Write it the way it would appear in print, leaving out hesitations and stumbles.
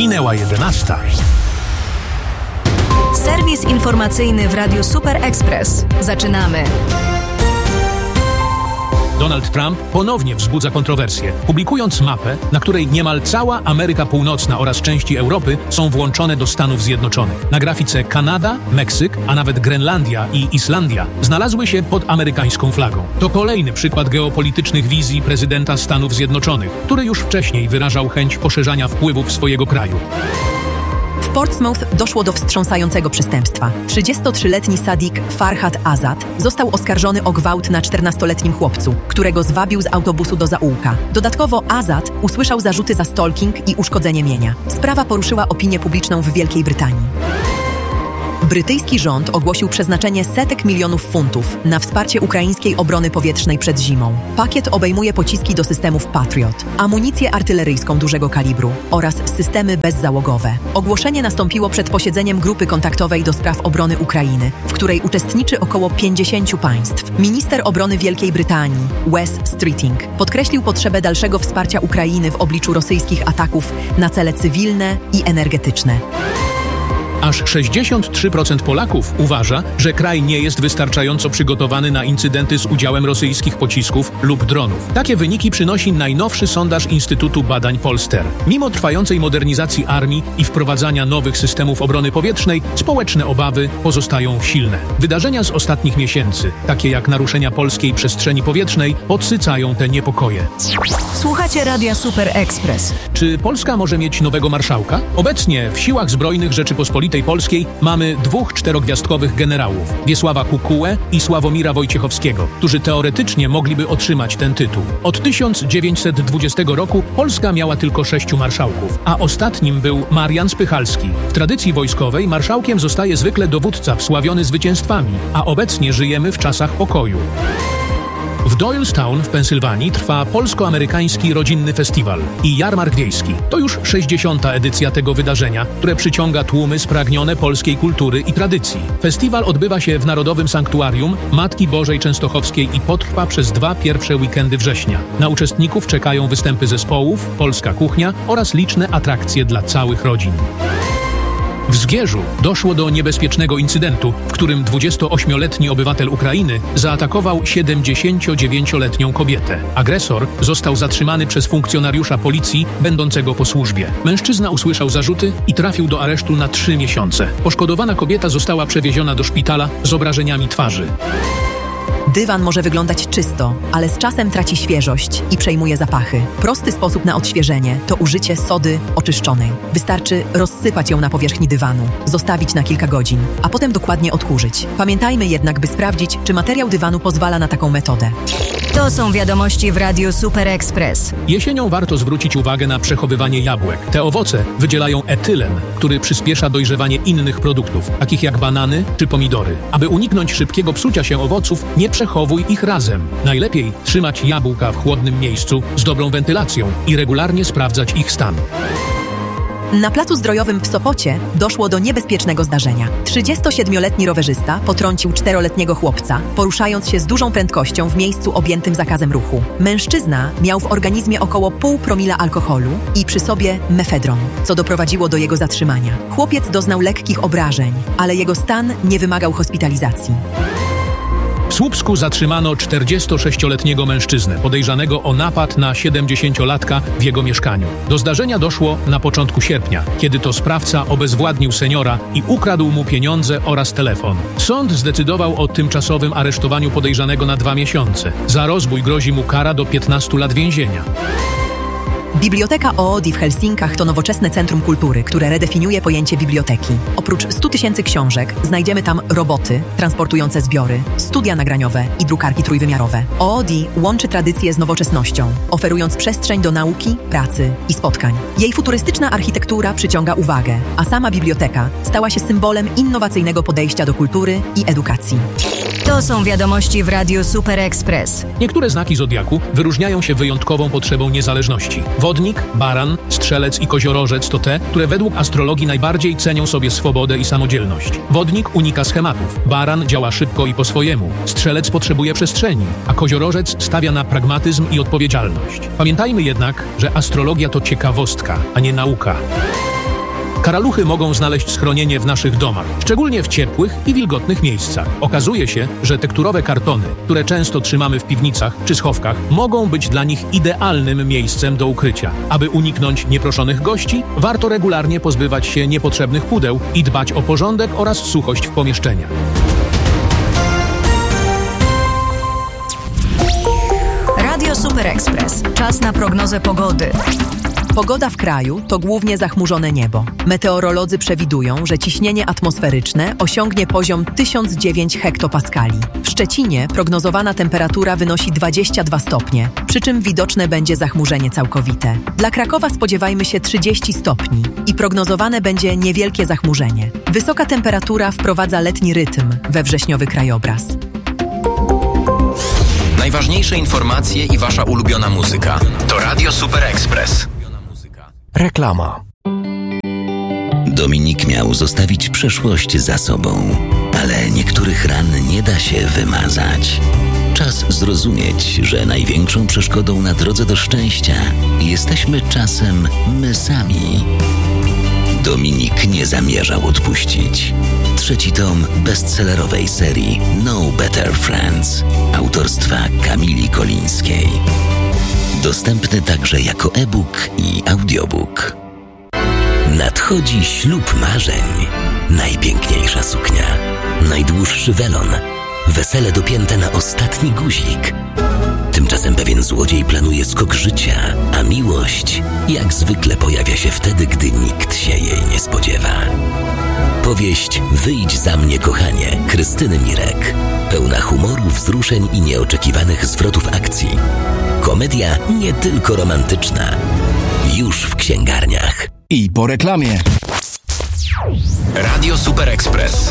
Minęła 11. Serwis informacyjny w Radiu Super Express. Zaczynamy. Donald Trump ponownie wzbudza kontrowersje, publikując mapę, na której niemal cała Ameryka Północna oraz części Europy są włączone do Stanów Zjednoczonych. Na grafice Kanada, Meksyk, a nawet Grenlandia i Islandia znalazły się pod amerykańską flagą. To kolejny przykład geopolitycznych wizji prezydenta Stanów Zjednoczonych, który już wcześniej wyrażał chęć poszerzania wpływów swojego kraju. W Portsmouth doszło do wstrząsającego przestępstwa. 33-letni Sadiq Farhad Azad został oskarżony o gwałt na 14-letnim chłopcu, którego zwabił z autobusu do zaułka. Dodatkowo Azad usłyszał zarzuty za stalking i uszkodzenie mienia. Sprawa poruszyła opinię publiczną w Wielkiej Brytanii. Brytyjski rząd ogłosił przeznaczenie setek milionów funtów na wsparcie ukraińskiej obrony powietrznej przed zimą. Pakiet obejmuje pociski do systemów Patriot, amunicję artyleryjską dużego kalibru oraz systemy bezzałogowe. Ogłoszenie nastąpiło przed posiedzeniem grupy kontaktowej do spraw obrony Ukrainy, w której uczestniczy około 50 państw. Minister obrony Wielkiej Brytanii, Wes Streeting, podkreślił potrzebę dalszego wsparcia Ukrainy w obliczu rosyjskich ataków na cele cywilne i energetyczne. Aż 63% Polaków uważa, że kraj nie jest wystarczająco przygotowany na incydenty z udziałem rosyjskich pocisków lub dronów. Takie wyniki przynosi najnowszy sondaż Instytutu Badań Polster. Mimo trwającej modernizacji armii i wprowadzania nowych systemów obrony powietrznej, społeczne obawy pozostają silne. Wydarzenia z ostatnich miesięcy, takie jak naruszenia polskiej przestrzeni powietrznej, podsycają te niepokoje. Słuchacie Radia Super Express. Czy Polska może mieć nowego marszałka? Obecnie w Siłach Zbrojnych Rzeczypospolitej Polskiej mamy 2 czterogwiazdkowych generałów, Wiesława Kukułę i Sławomira Wojciechowskiego, którzy teoretycznie mogliby otrzymać ten tytuł. Od 1920 roku Polska miała tylko 6 marszałków, a ostatnim był Marian Spychalski. W tradycji wojskowej marszałkiem zostaje zwykle dowódca wsławiony zwycięstwami, a obecnie żyjemy w czasach pokoju. W Doylestown w Pensylwanii trwa polsko-amerykański rodzinny festiwal i jarmark wiejski. To już 60. edycja tego wydarzenia, które przyciąga tłumy spragnione polskiej kultury i tradycji. Festiwal odbywa się w Narodowym Sanktuarium Matki Bożej Częstochowskiej i potrwa przez 2 pierwsze weekendy września. Na uczestników czekają występy zespołów, polska kuchnia oraz liczne atrakcje dla całych rodzin. W Zgierzu doszło do niebezpiecznego incydentu, w którym 28-letni obywatel Ukrainy zaatakował 79-letnią kobietę. Agresor został zatrzymany przez funkcjonariusza policji będącego po służbie. Mężczyzna usłyszał zarzuty i trafił do aresztu na 3 miesiące. Poszkodowana kobieta została przewieziona do szpitala z obrażeniami twarzy. Dywan może wyglądać czysto, ale z czasem traci świeżość i przejmuje zapachy. Prosty sposób na odświeżenie to użycie sody oczyszczonej. Wystarczy rozsypać ją na powierzchni dywanu, zostawić na kilka godzin, a potem dokładnie odkurzyć. Pamiętajmy jednak, by sprawdzić, czy materiał dywanu pozwala na taką metodę. To są wiadomości w Radiu Super Express. Jesienią warto zwrócić uwagę na przechowywanie jabłek. Te owoce wydzielają etylen, który przyspiesza dojrzewanie innych produktów, takich jak banany czy pomidory. Aby uniknąć szybkiego psucia się owoców, nie przechowuj ich razem. Najlepiej trzymać jabłka w chłodnym miejscu z dobrą wentylacją i regularnie sprawdzać ich stan. Na placu zdrojowym w Sopocie doszło do niebezpiecznego zdarzenia. 37-letni rowerzysta potrącił 4-letniego chłopca, poruszając się z dużą prędkością w miejscu objętym zakazem ruchu. Mężczyzna miał w organizmie około 0,5 promila alkoholu i przy sobie mefedron, co doprowadziło do jego zatrzymania. Chłopiec doznał lekkich obrażeń, ale jego stan nie wymagał hospitalizacji. W Słupsku zatrzymano 46-letniego mężczyznę podejrzanego o napad na 70-latka w jego mieszkaniu. Do zdarzenia doszło na początku sierpnia, kiedy to sprawca obezwładnił seniora i ukradł mu pieniądze oraz telefon. Sąd zdecydował o tymczasowym aresztowaniu podejrzanego na 2 miesiące. Za rozbój grozi mu kara do 15 lat więzienia. Biblioteka Oodi w Helsinkach to nowoczesne centrum kultury, które redefiniuje pojęcie biblioteki. Oprócz 100 000 książek znajdziemy tam roboty transportujące zbiory, studia nagraniowe i drukarki trójwymiarowe. Oodi łączy tradycję z nowoczesnością, oferując przestrzeń do nauki, pracy i spotkań. Jej futurystyczna architektura przyciąga uwagę, a sama biblioteka stała się symbolem innowacyjnego podejścia do kultury i edukacji. To są wiadomości w Radiu Super Express. Niektóre znaki zodiaku wyróżniają się wyjątkową potrzebą niezależności. Wodnik, baran, strzelec i koziorożec to te, które według astrologii najbardziej cenią sobie swobodę i samodzielność. Wodnik unika schematów, baran działa szybko i po swojemu, strzelec potrzebuje przestrzeni, a koziorożec stawia na pragmatyzm i odpowiedzialność. Pamiętajmy jednak, że astrologia to ciekawostka, a nie nauka. Karaluchy mogą znaleźć schronienie w naszych domach, szczególnie w ciepłych i wilgotnych miejscach. Okazuje się, że tekturowe kartony, które często trzymamy w piwnicach czy schowkach, mogą być dla nich idealnym miejscem do ukrycia. Aby uniknąć nieproszonych gości, warto regularnie pozbywać się niepotrzebnych pudeł i dbać o porządek oraz suchość w pomieszczeniach. Radio Super Express. Czas na prognozę pogody. Pogoda w kraju to głównie zachmurzone niebo. Meteorolodzy przewidują, że ciśnienie atmosferyczne osiągnie poziom 1009 hektopaskali. W Szczecinie prognozowana temperatura wynosi 22 stopnie, przy czym widoczne będzie zachmurzenie całkowite. Dla Krakowa spodziewajmy się 30 stopni i prognozowane będzie niewielkie zachmurzenie. Wysoka temperatura wprowadza letni rytm we wrześniowy krajobraz. Najważniejsze informacje i wasza ulubiona muzyka to Radio Super Express. Reklama. Dominik miał zostawić przeszłość za sobą, ale niektórych ran nie da się wymazać. Czas zrozumieć, że największą przeszkodą na drodze do szczęścia jesteśmy czasem my sami. Dominik nie zamierzał odpuścić. 3. tom bestsellerowej serii No Better Friends autorstwa Kamili Kolińskiej. Dostępny także jako e-book i audiobook. Nadchodzi ślub marzeń. Najpiękniejsza suknia, najdłuższy welon, wesele dopięte na ostatni guzik. Tymczasem pewien złodziej planuje skok życia, a miłość jak zwykle pojawia się wtedy, gdy nikt się jej nie spodziewa. Powieść Wyjdź za mnie, kochanie, Krystyny Mirek. Pełna humoru, wzruszeń i nieoczekiwanych zwrotów akcji. Komedia nie tylko romantyczna. Już w księgarniach. I po reklamie. Radio Super Express.